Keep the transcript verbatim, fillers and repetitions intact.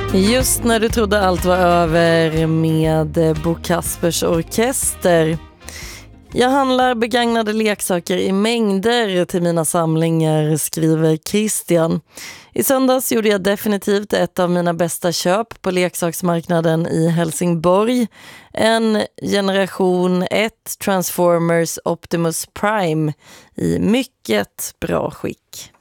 Just när du trodde allt var över med Bo Kaspers Orkester. Jag handlar begagnade leksaker i mängder till mina samlingar, skriver Christian. I söndags gjorde jag definitivt ett av mina bästa köp på leksaksmarknaden i Helsingborg. En generation ett Transformers Optimus Prime i mycket bra skick.